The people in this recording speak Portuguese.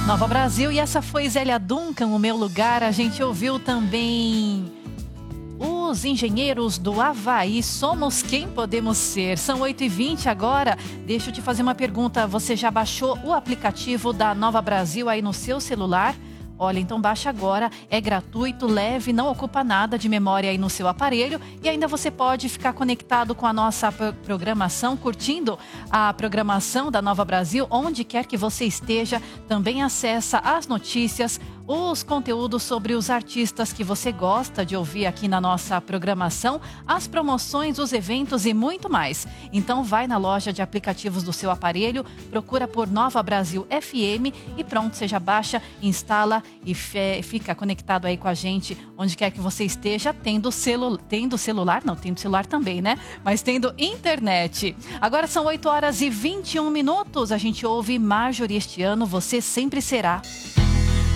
Nova Brasil, e essa foi Zélia Duncan, O Meu Lugar. A gente ouviu também Os Engenheiros do Havaí, Somos Quem Podemos Ser. São 8h20 agora. Deixa eu te fazer uma pergunta. Você já baixou o aplicativo da Nova Brasil aí no seu celular? Olha, então baixa agora, é gratuito, leve, não ocupa nada de memória aí no seu aparelho e ainda você pode ficar conectado com a nossa programação, curtindo a programação da Nova Brasil, onde quer que você esteja. Também acessa as notícias, os conteúdos sobre os artistas que você gosta de ouvir aqui na nossa programação, as promoções, os eventos e muito mais. Então vai na loja de aplicativos do seu aparelho, procura por Nova Brasil FM e pronto, você já baixa, instala e fica conectado aí com a gente, onde quer que você esteja, tendo celular também, né? Mas tendo internet. Agora são 8h21, a gente ouve Marjorie este ano, Você Sempre Será.